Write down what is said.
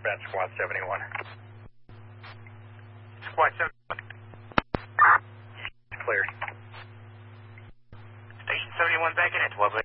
dispatch squad 71. Squad 71. Clear. Station 71 back in at 12.